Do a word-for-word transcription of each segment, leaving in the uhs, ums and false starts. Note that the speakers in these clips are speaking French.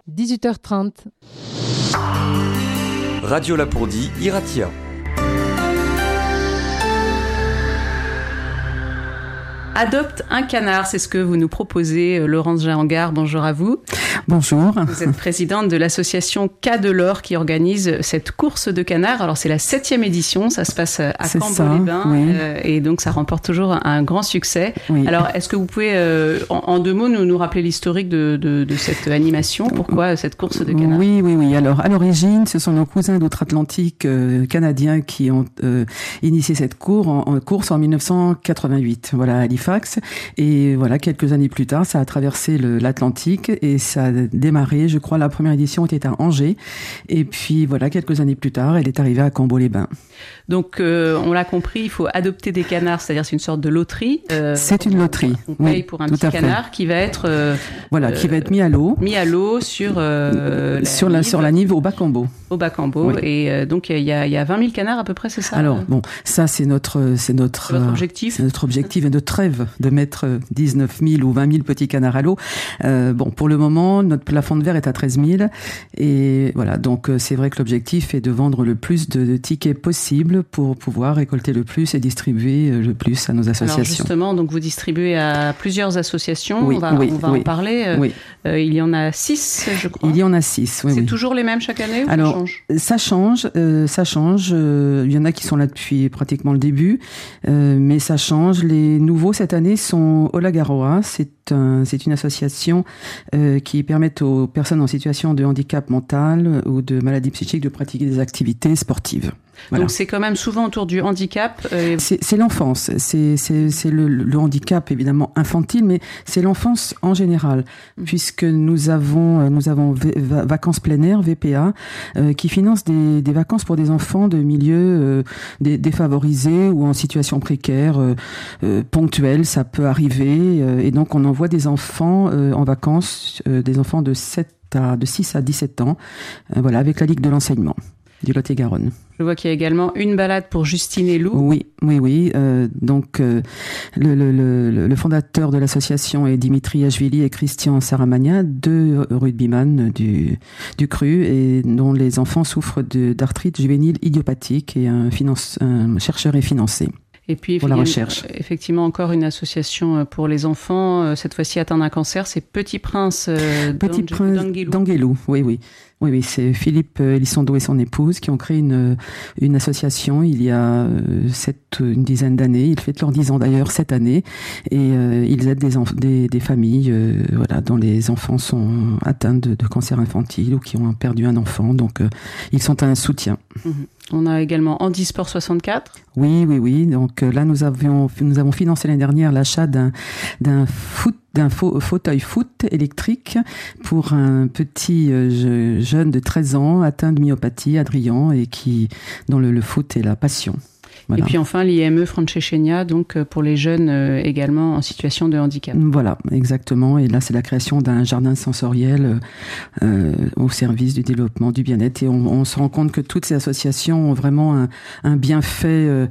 dix-huit heures trente. Radio Lapourdie, Iratia. Adopte un canard, c'est ce que vous nous proposez, Laurence Jahangard. Bonjour à vous. Bonjour. Vous êtes présidente de l'association Cas de l'Or qui organise cette course de canards. Alors c'est la septième édition, ça se passe à Cambo-les-Bains oui. euh, et donc ça remporte toujours un, un grand succès. Oui. Alors est-ce que vous pouvez euh, en, en deux mots nous, nous rappeler l'historique de, de, de cette animation? Pourquoi cette course de canards? Oui, oui, oui. Alors à l'origine, ce sont nos cousins d'outre-Atlantique euh, canadiens qui ont euh, initié cette course en, en course en dix-neuf cent quatre-vingt-huit. Voilà, à Halifax. Et voilà, quelques années plus tard, ça a traversé le, l'Atlantique et ça a démarré, je crois, la première édition était à Angers. Et puis voilà, quelques années plus tard, elle est arrivée à Cambo-les-Bains. Donc euh, on l'a compris, il faut adopter des canards, c'est-à-dire c'est une sorte de loterie. Euh, c'est une loterie. On paye oui, pour un petit canard qui va être euh, voilà, qui va être mis à l'eau, mis à l'eau sur euh, la sur la Nive, sur la Nive au Bas-Cambo. Au Bas-Cambo. Oui. Et euh, donc il y a il y a vingt mille canards à peu près, c'est ça? Alors bon, ça c'est notre c'est notre c'est votre objectif. C'est notre objectif et notre rêve de mettre dix-neuf mille ou vingt mille petits canards à l'eau. Euh, bon, pour le moment, notre plafond de verre est à treize mille et voilà. Donc c'est vrai que l'objectif est de vendre le plus de, de tickets possible pour pouvoir récolter le plus et distribuer le plus à nos associations. Alors justement, donc vous distribuez à plusieurs associations. Oui, on va, oui, on va oui. en parler. Euh, oui. euh, il y en a six, je crois. Il y en a six. Oui, c'est oui. toujours les mêmes chaque année ou Alors, ça change? Ça change, euh, ça change. Euh, il y en a qui sont là depuis pratiquement le début, euh, mais ça change. Les nouveaux cette année sont Olagaroa. C'est un, c'est une association euh, qui permet aux personnes en situation de handicap mental ou de maladie psychique de pratiquer des activités sportives. Voilà. Donc c'est quand même souvent autour du handicap. Euh... C'est, c'est l'enfance, c'est, c'est, c'est le, le handicap évidemment infantile, mais c'est l'enfance en général, mmh. puisque nous avons nous avons v- v- vacances plein air V P A euh, qui finance des, des vacances pour des enfants de milieux euh, dé, défavorisés ou en situation précaire, euh, euh, ponctuelle, ça peut arriver, euh, et donc on envoie des enfants euh, en vacances, euh, des enfants de sept à de six à dix-sept ans, euh, voilà, avec la Ligue de l'enseignement du Lot-et-Garonne. Je vois qu'il y a également une balade pour Justine et Lou. Oui, oui, oui. Euh, donc, euh, le, le, le, le fondateur de l'association est Dimitri Ashvili et Christian Saramagna, deux rugbyman du, du Cru, et dont les enfants souffrent de, d'arthrite juvénile idiopathique, et un, finance, un chercheur est financé. Et puis, pour la recherche. Effectivement, encore une association pour les enfants, cette fois-ci atteint d'un cancer, c'est Petit Prince euh, Petit d'Ange- Prince d'Anguilou. d'Anguilou, oui, oui. Oui, oui, c'est Philippe Elizondo et son épouse qui ont créé une, une association il y a euh, sept, une dizaine d'années. Ils fêtent leurs dix ans d'ailleurs cette année. Et euh, ils aident des, enf- des, des familles euh, voilà, dont les enfants sont atteints de, de cancer infantile ou qui ont perdu un enfant. Donc, euh, ils sont un soutien. Mmh. On a également Handisport soixante-quatre. Oui, oui, oui. Donc euh, là, nous avions, nous avons financé l'année dernière l'achat d'un, d'un foot, d'un fa- fauteuil foot électrique pour un petit euh, jeune de treize ans atteint de myopathie, Adrien, et qui, dont le, le foot est la passion. Voilà. Et puis enfin l'I M E Francescenia, donc pour les jeunes euh, également en situation de handicap. Voilà, exactement. Et là, c'est la création d'un jardin sensoriel euh, au service du développement du bien-être. Et on, on se rend compte que toutes ces associations ont vraiment un, un bienfait euh,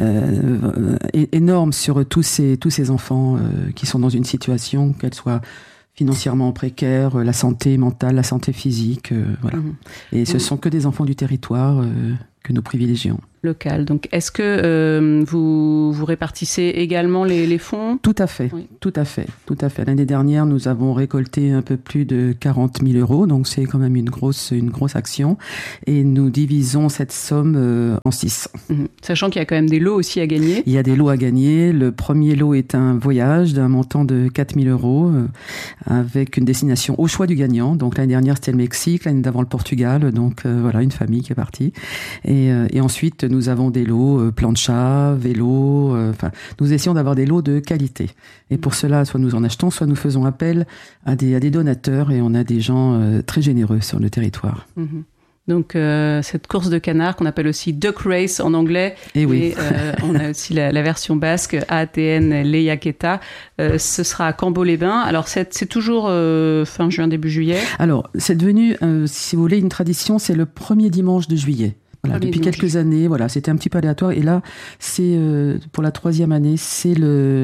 euh, énorme sur tous ces tous ces enfants euh, qui sont dans une situation, qu'elle soit financièrement précaire, la santé mentale, la santé physique, euh, voilà. Mmh. Et ce mmh. sont que des enfants du territoire euh, que nous privilégions. Local. Donc, est-ce que euh, vous, vous répartissez également les, les fonds? Tout à fait, oui. tout à fait, tout à fait. L'année dernière, nous avons récolté un peu plus de quarante mille euros, donc c'est quand même une grosse, une grosse action. Et nous divisons cette somme euh, en six. Mmh. Sachant qu'il y a quand même des lots aussi à gagner. Il y a des lots à gagner. Le premier lot est un voyage d'un montant de quatre mille euros euh, avec une destination au choix du gagnant. Donc l'année dernière, c'était le Mexique, l'année d'avant le Portugal. Donc euh, voilà, une famille qui est partie. Et, euh, et ensuite, nous avons des lots euh, plancha, vélo, enfin, euh, nous essayons d'avoir des lots de qualité. Et pour cela, soit nous en achetons, soit nous faisons appel à des, à des donateurs, et on a des gens euh, très généreux sur le territoire. Mmh. Donc, euh, cette course de canard qu'on appelle aussi Duck Race en anglais. Et oui. Et, euh, on a aussi la, la version basque, A T N Lehiaketa. Euh, ce sera à Cambo-les-Bains. Alors, c'est, c'est toujours euh, fin juin, début juillet. Alors, c'est devenu, euh, si vous voulez, une tradition, c'est le premier dimanche de juillet. Voilà, depuis dimanche. Quelques années, voilà, c'était un petit peu aléatoire. Et là, c'est euh, pour la troisième année, c'est le, le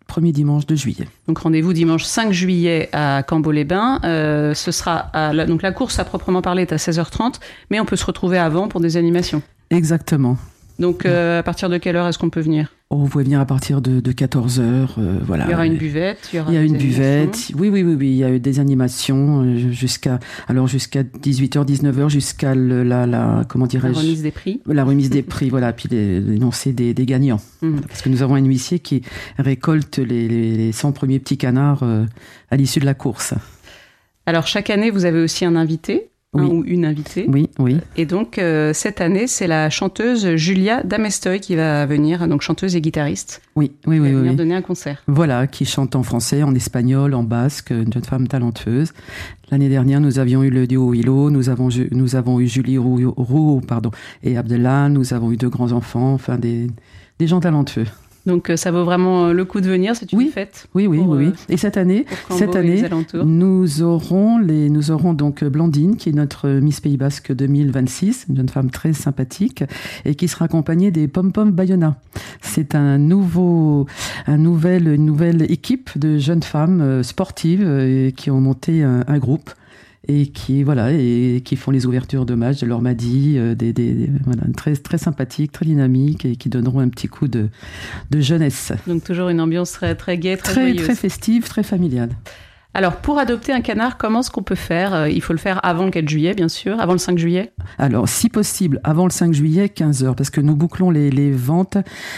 premier dimanche de juillet. Donc rendez-vous dimanche cinq juillet à Cambo-les-Bains. Euh, ce sera à la, donc la course à proprement parler est à seize heures trente, mais on peut se retrouver avant pour des animations. Exactement. Donc euh, à partir de quelle heure est-ce qu'on peut venir ? Oh, vous pouvez venir à partir de, de quatorze heures, euh, voilà. Il y aura une buvette, il y aura Il y a des une animations. buvette. Oui, oui, oui, oui. Il y a eu des animations euh, jusqu'à, alors jusqu'à dix-huit heures, dix-neuf heures, jusqu'à le, la, la, comment dirais-je? La remise des prix. La remise des prix, voilà. Puis les- l'énoncé des, des gagnants. Mmh. Parce que nous avons un huissier qui récolte les, les, les cent premiers petits canards euh, à l'issue de la course. Alors chaque année, vous avez aussi un invité. Un Oui. ou une invitée. Oui, oui. Et donc, euh, cette année, c'est la chanteuse Julia Damestoy qui va venir, donc chanteuse et guitariste, Oui, oui, qui oui, va oui. venir oui. donner un concert. Voilà, qui chante en français, en espagnol, en basque, une jeune femme talentueuse. L'année dernière, nous avions eu le duo Hilo, nous avons, ju- nous avons eu Julie Roux, Roux, pardon, et Abdellah, nous avons eu deux grands-enfants, enfin des, des gens talentueux. Donc, euh, ça vaut vraiment le coup de venir, c'est une Oui. fête. Oui, oui, Pour, oui, euh, oui. Et cette année, pour Cambo cette et les année, alentours. nous aurons les, nous aurons donc Blandine, qui est notre Miss Pays Basque deux mille vingt-six, une jeune femme très sympathique, et qui sera accompagnée des Pom Pom Bayona. C'est un nouveau, un nouvel, une nouvelle équipe de jeunes femmes euh, sportives euh, qui ont monté un, un groupe. Et qui voilà et qui font les ouvertures de matchs de l'Ormadi, euh, des, des, des voilà très très sympathiques, très dynamiques et qui donneront un petit coup de de jeunesse. Donc, toujours une ambiance très, très gaie, très, Très joyeuse. très festive, très familiale. Alors, pour adopter un canard, comment est-ce qu'on peut faire ? Euh, Il faut le faire avant le quatre juillet, bien sûr, avant le cinq juillet. Alors, si possible, avant le cinq juillet, quinze heures, parce que nous bouclons les, les ventes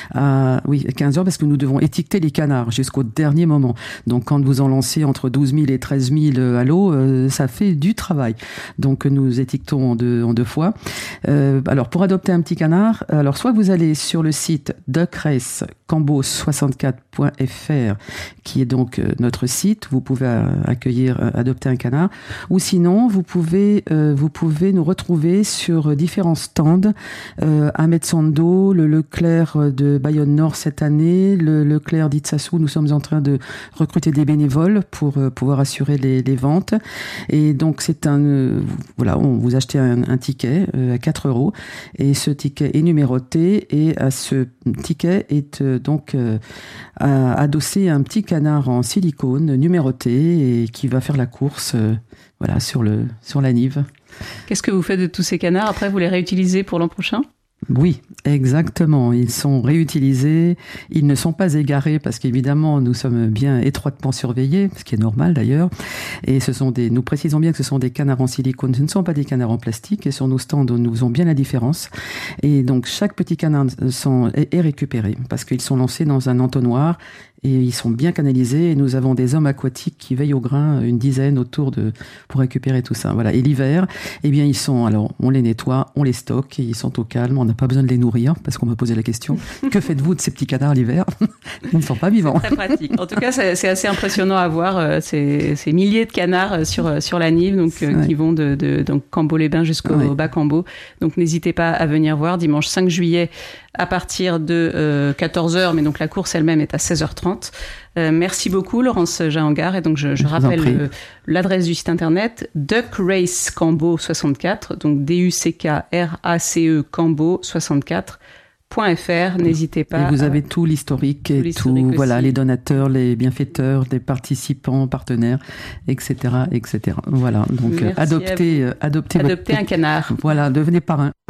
à, oui, quinze heures, parce que nous devons étiqueter les canards jusqu'au dernier moment. Donc, quand vous en lancez entre douze mille et treize mille à l'eau, euh, ça fait du travail. Donc, nous étiquetons en deux, en deux fois. Euh, alors, pour adopter un petit canard, alors, soit vous allez sur le site duck race cambo soixante-quatre point f r, qui est donc euh, notre site, vous pouvez euh, accueillir, euh, adopter un canard, ou sinon, vous pouvez, euh, vous pouvez nous retrouver sur différents stands, euh, à Metsando, le Leclerc de Bayonne Nord cette année, le Leclerc d'Itsassou, nous sommes en train de recruter des bénévoles pour euh, pouvoir assurer les, les ventes. Et donc, c'est un, euh, voilà, on vous achetez un, un ticket euh, à quatre euros, et ce ticket est numéroté, et à ce ticket est euh, donc euh, à, adossé un petit canard en silicone numéroté et qui va faire la course euh, voilà, sur, le, sur la Nive. Qu'est-ce que vous faites de tous ces canards ? Après, vous les réutilisez pour l'an prochain ? Oui, exactement. Ils sont réutilisés. Ils ne sont pas égarés parce qu'évidemment, nous sommes bien étroitement surveillés, ce qui est normal d'ailleurs. Et ce sont des, nous précisons bien que ce sont des canards en silicone. Ce ne sont pas des canards en plastique. Et sur nos stands, nous faisons bien la différence. Et donc, chaque petit canard sont, est, est récupéré parce qu'ils sont lancés dans un entonnoir et ils sont bien canalisés. Et nous avons des hommes aquatiques qui veillent au grain, une dizaine autour de, pour récupérer tout ça. Voilà. Et l'hiver, eh bien, ils sont, alors, on les nettoie, on les stocke et ils sont au calme. On n'a pas besoin de les nourrir parce qu'on m'a posé la question. Que faites-vous de ces petits canards l'hiver ? Ils ne sont pas vivants. C'est très pratique. En tout cas, c'est, c'est assez impressionnant à voir euh, ces, ces milliers de canards sur, sur la Nive, donc, euh, Ouais. qui vont de, de donc Cambo-les-Bains jusqu'au Ouais. bas Cambo. Donc, n'hésitez pas à venir voir dimanche cinq juillet à partir de euh, quatorze heures, mais donc la course elle-même est à seize heures trente. Euh, merci beaucoup, Laurence Jahangar. Et donc, je, je Je vous en rappelle prie. euh, l'adresse du site internet duck race cambo soixante-quatre, donc D U C K R A C E cambo soixante-quatre point f r. N'hésitez pas. Et vous à- avez tout l'historique Tout et l'historique tout, aussi. voilà, les donateurs, les bienfaiteurs, les participants, partenaires, et cetera, et cetera. Voilà. Donc, Merci euh, adoptez, euh, adoptez, votre adopter un petit- canard. Voilà, devenez parrain.